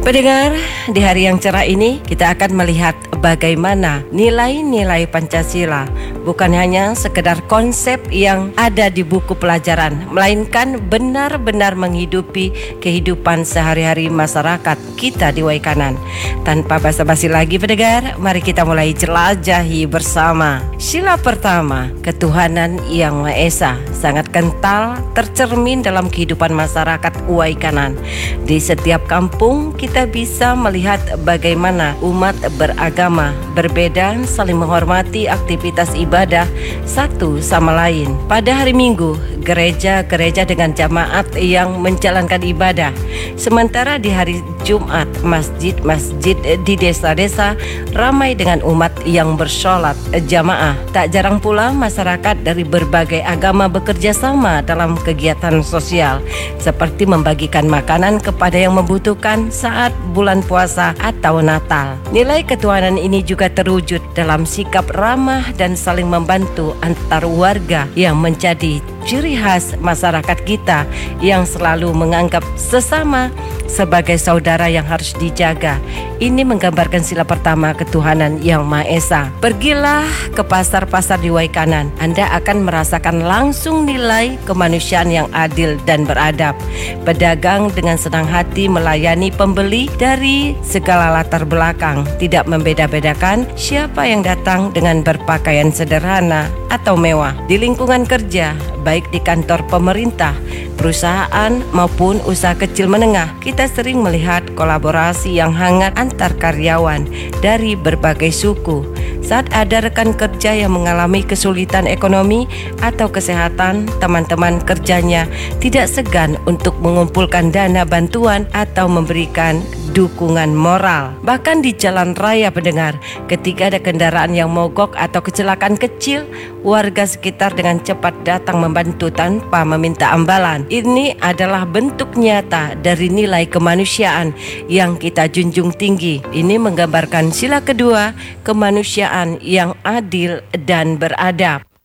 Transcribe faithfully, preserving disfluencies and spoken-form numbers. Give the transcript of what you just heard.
Pendengar, di hari yang cerah ini kita akan melihat bagaimana nilai-nilai Pancasila bukan hanya sekedar konsep yang ada di buku pelajaran, melainkan benar-benar menghidupi kehidupan sehari-hari masyarakat kita di Waikanan. Tanpa basa-basi lagi pendengar, mari kita mulai jelajahi bersama. Sila pertama, ketuhanan yang Maha Esa, sangat kental tercermin dalam kehidupan masyarakat Waikanan. Di setiap kampung kita bisa melihat bagaimana umat beragama berbeda saling menghormati aktivitas ibadah satu sama lain. Pada hari Minggu, gereja-gereja dengan jamaat yang menjalankan ibadah, sementara di hari Jumat masjid-masjid di desa-desa ramai dengan umat yang bersolat jamaah. Tak jarang pula masyarakat dari berbagai agama bekerja sama dalam kegiatan sosial seperti membagikan makanan kepada yang membutuhkan saat bulan puasa atau Natal. Nilai ketuhanan ini juga terwujud dalam sikap ramah dan saling membantu antar warga yang menjadi ciri khas masyarakat kita yang selalu menganggap sesama sebagai saudara yang harus dijaga. Ini menggambarkan sila pertama ketuhanan yang Maha Esa. Pergilah ke pasar-pasar di Waikanan, Anda akan merasakan langsung nilai kemanusiaan yang adil dan beradab. Pedagang dengan senang hati melayani pembeli dari segala latar belakang, tidak membeda-bedakan siapa yang datang dengan berpakaian sederhana atau mewah. Di lingkungan kerja, baik di kantor pemerintah, perusahaan maupun usaha kecil menengah, kita sering melihat kolaborasi yang hangat antar karyawan dari berbagai suku. Saat ada rekan kerja yang mengalami kesulitan ekonomi atau kesehatan, teman-teman kerjanya tidak segan untuk mengumpulkan dana bantuan atau memberikan dukungan moral. Bahkan di jalan raya pendengar, ketika ada kendaraan yang mogok atau kecelakaan kecil, warga sekitar dengan cepat datang membantu tanpa meminta imbalan. Ini adalah bentuk nyata dari nilai kemanusiaan yang kita junjung tinggi. Ini menggambarkan sila kedua, kemanusiaan yang adil dan beradab.